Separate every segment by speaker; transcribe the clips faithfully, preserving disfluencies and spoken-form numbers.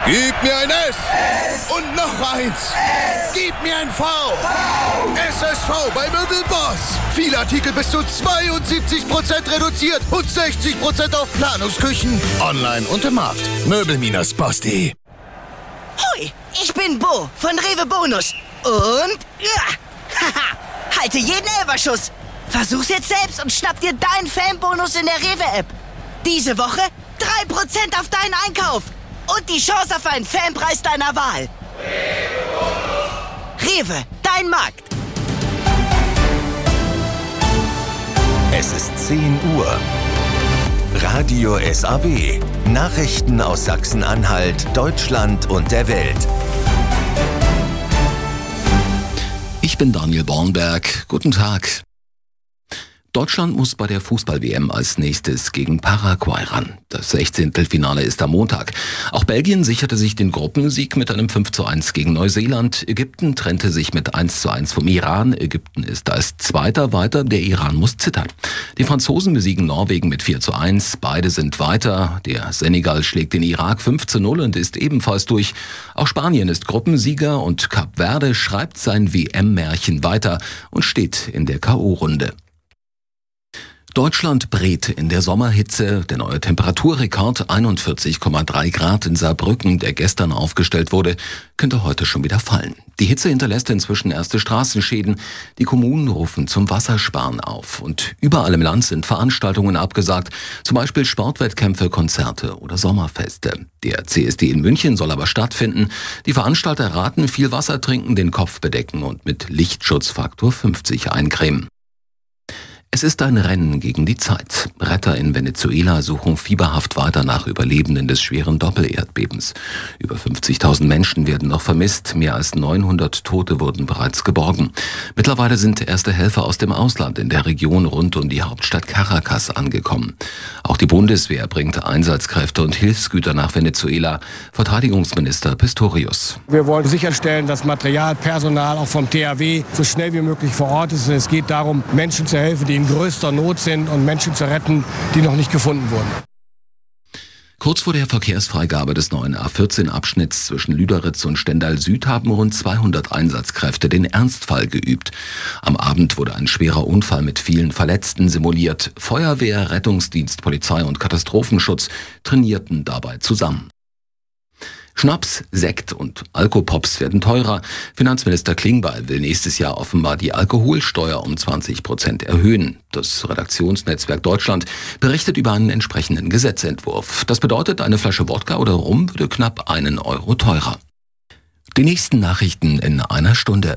Speaker 1: Gib mir ein S. Und noch eins. Gib mir ein V. S S V bei Möbelboss. Viele Artikel bis zu zweiundsiebzig Prozent reduziert und sechzig Prozent auf Planungsküchen. Online und im Markt. Möbel Boss punkt de.
Speaker 2: Hui, ich bin Bo von Rewe Bonus. Und ja, haha, halte jeden Elferschuss. Versuch's jetzt selbst und schnapp dir deinen Fanbonus in der Rewe-App. Diese Woche drei Prozent auf deinen Einkauf. Und die Chance auf einen Fanpreis deiner Wahl. Rewe, dein Markt.
Speaker 3: Es ist zehn Uhr. Radio S A W. Nachrichten aus Sachsen-Anhalt, Deutschland und der Welt.
Speaker 4: Ich bin Daniel Bornberg. Guten Tag. Deutschland muss bei der Fußball-W M als nächstes gegen Paraguay ran. Das Sechzehntelfinale ist am Montag. Auch Belgien sicherte sich den Gruppensieg mit einem fünf zu eins gegen Neuseeland. Ägypten trennte sich mit eins zu eins vom Iran. Ägypten ist als Zweiter weiter. Der Iran muss zittern. Die Franzosen besiegen Norwegen mit vier zu eins. Beide sind weiter. Der Senegal schlägt den Irak fünf zu null und ist ebenfalls durch. Auch Spanien ist Gruppensieger und Kap Verde schreibt sein W M-Märchen weiter und steht in der K O-Runde. Deutschland brät in der Sommerhitze. Der neue Temperaturrekord einundvierzig Komma drei Grad in Saarbrücken, der gestern aufgestellt wurde, könnte heute schon wieder fallen. Die Hitze hinterlässt inzwischen erste Straßenschäden. Die Kommunen rufen zum Wassersparen auf. Und überall im Land sind Veranstaltungen abgesagt, zum Beispiel Sportwettkämpfe, Konzerte oder Sommerfeste. Der C S D in München soll aber stattfinden. Die Veranstalter raten, viel Wasser trinken, den Kopf bedecken und mit Lichtschutzfaktor fünfzig eincremen. Es ist ein Rennen gegen die Zeit. Retter in Venezuela suchen fieberhaft weiter nach Überlebenden des schweren Doppelerdbebens. Über fünfzigtausend Menschen werden noch vermisst. Mehr als neunhundert Tote wurden bereits geborgen. Mittlerweile sind erste Helfer aus dem Ausland in der Region rund um die Hauptstadt Caracas angekommen. Auch die Bundeswehr bringt Einsatzkräfte und Hilfsgüter nach Venezuela. Verteidigungsminister Pistorius.
Speaker 5: Wir wollen sicherstellen, dass Material, Personal auch vom T H W so schnell wie möglich vor Ort ist. Es geht darum, Menschen zu helfen, die in größter Not sind und Menschen zu retten, die noch nicht gefunden wurden.
Speaker 4: Kurz vor der Verkehrsfreigabe des neuen A vierzehn Abschnitts zwischen Lüderitz und Stendal Süd haben rund zweihundert Einsatzkräfte den Ernstfall geübt. Am Abend wurde ein schwerer Unfall mit vielen Verletzten simuliert. Feuerwehr, Rettungsdienst, Polizei und Katastrophenschutz trainierten dabei zusammen. Schnaps, Sekt und Alkopops werden teurer. Finanzminister Klingbeil will nächstes Jahr offenbar die Alkoholsteuer um zwanzig Prozent erhöhen. Das Redaktionsnetzwerk Deutschland berichtet über einen entsprechenden Gesetzentwurf. Das bedeutet, eine Flasche Wodka oder Rum würde knapp einen Euro teurer. Die nächsten Nachrichten in einer Stunde.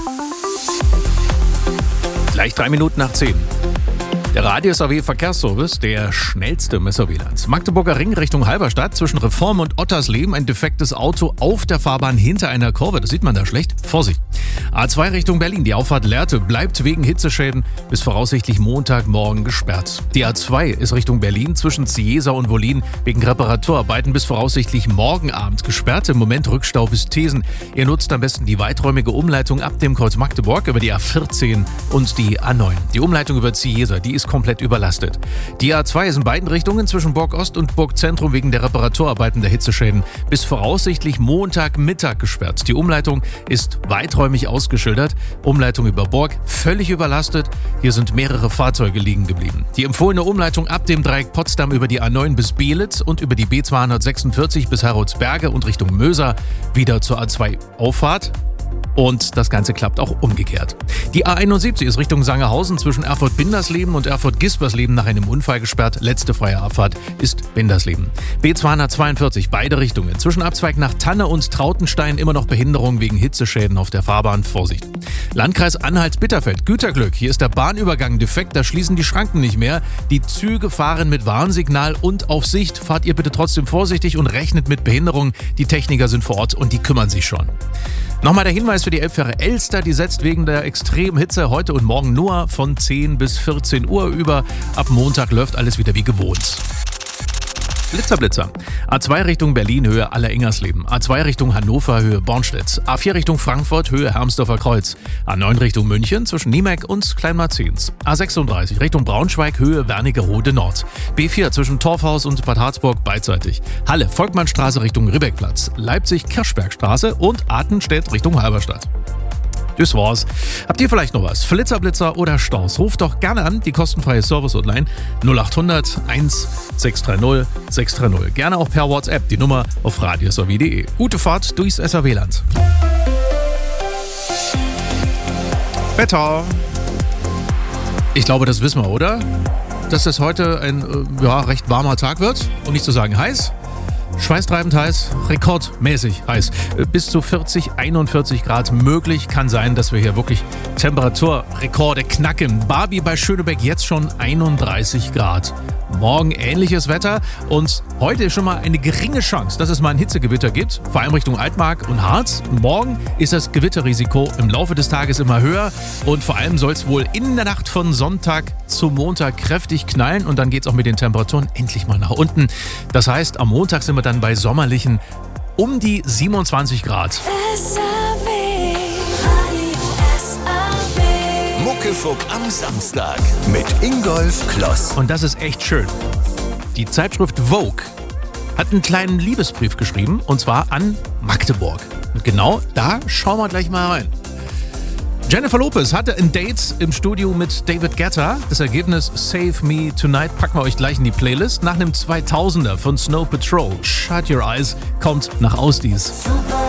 Speaker 6: Gleich drei Minuten nach zehn. Der Radio S A W Verkehrsservice, der schnellste Messerbilanz. Magdeburger Ring Richtung Halberstadt, zwischen Reform und Ottersleben ein defektes Auto auf der Fahrbahn hinter einer Kurve. Das sieht man da schlecht. Vorsicht. A zwei Richtung Berlin, die Auffahrt Lehrte bleibt wegen Hitzeschäden bis voraussichtlich Montagmorgen gesperrt. Die A zwei ist Richtung Berlin zwischen Ciesa und Wollin wegen Reparaturarbeiten bis voraussichtlich morgen Abend gesperrt. Im Moment Rückstau bis Thesen. Ihr nutzt am besten die weiträumige Umleitung ab dem Kreuz Magdeburg über die A vierzehn und die A neun. Die Umleitung über Ciesa, die ist komplett überlastet. Die A zwei ist in beiden Richtungen zwischen Burg Ost und Burg Zentrum wegen der Reparaturarbeiten der Hitzeschäden bis voraussichtlich Montagmittag gesperrt. Die Umleitung ist weiträumig ausgeschildert. Umleitung über Burg völlig überlastet. Hier sind mehrere Fahrzeuge liegen geblieben. Die empfohlene Umleitung ab dem Dreieck Potsdam über die A neun bis Beelitz und über die B zweihundertsechsundvierzig bis Harrodsberge und Richtung Möser wieder zur A zwei Auffahrt. Und das Ganze klappt auch umgekehrt. Die A einundsiebzig ist Richtung Sangerhausen zwischen Erfurt-Bindersleben und Erfurt-Gispersleben nach einem Unfall gesperrt. Letzte freie Abfahrt ist Bindersleben. B zweihundertzweiundvierzig, beide Richtungen. Zwischen Abzweig nach Tanne und Trautenstein immer noch Behinderung wegen Hitzeschäden auf der Fahrbahn. Vorsicht. Landkreis Anhalt-Bitterfeld, Güterglück. Hier ist der Bahnübergang defekt, da schließen die Schranken nicht mehr. Die Züge fahren mit Warnsignal und auf Sicht. Fahrt ihr bitte trotzdem vorsichtig und rechnet mit Behinderung. Die Techniker sind vor Ort und die kümmern sich schon. Nochmal der Hinweis für die Elbfähre Elster, die setzt wegen der extremen Hitze heute und morgen nur von zehn bis vierzehn Uhr über. Ab Montag läuft alles wieder wie gewohnt. Blitzer, Blitzer. A zwei Richtung Berlin, Höhe Aller-Ingersleben. A zwei Richtung Hannover, Höhe Bornstedt. A vier Richtung Frankfurt, Höhe Hermsdorfer Kreuz. A neun Richtung München, zwischen Niemeck und Kleinmarzens. A sechsunddreißig Richtung Braunschweig, Höhe Wernigerode Nord. B vier zwischen Torfhaus und Bad Harzburg beidseitig. Halle, Volkmannstraße Richtung Ribbeckplatz. Leipzig, Kirchbergstraße und Artenstedt Richtung Halberstadt. Das war's. Habt ihr vielleicht noch was? Flitzer, Blitzer oder Staus? Ruft doch gerne an, die kostenfreie Service-Hotline null acht hundert eins sechs drei null sechs drei null. Gerne auch per WhatsApp, die Nummer auf radios a w punkt de. Gute Fahrt durchs S R W-Land. Wetter. Ich glaube, das wissen wir, oder? Dass es heute ein ja, recht warmer Tag wird und nicht zu sagen heiß. Schweißtreibend heiß, rekordmäßig heiß. Bis zu vierzig, einundvierzig Grad möglich. Kann sein, dass wir hier wirklich Temperaturrekorde knacken. Barbie bei Schönebeck jetzt schon einunddreißig Grad. Morgen ähnliches Wetter und heute ist schon mal eine geringe Chance, dass es mal ein Hitzegewitter gibt, vor allem Richtung Altmark und Harz. Morgen ist das Gewitterrisiko im Laufe des Tages immer höher und vor allem soll es wohl in der Nacht von Sonntag zu Montag kräftig knallen und dann geht es auch mit den Temperaturen endlich mal nach unten. Das heißt, am Montag sind wir dann bei sommerlichen um die siebenundzwanzig Grad.
Speaker 3: Muckefuck am Samstag mit Ingolf Kloss.
Speaker 6: Und das ist echt schön. Die Zeitschrift Vogue hat einen kleinen Liebesbrief geschrieben und zwar an Magdeburg. Und genau da schauen wir gleich mal rein. Jennifer Lopez hatte ein Date im Studio mit David Guetta. Das Ergebnis Save Me Tonight packen wir euch gleich in die Playlist. Nach einem zweitausender von Snow Patrol, Shut Your Eyes, kommt nach Ausdies.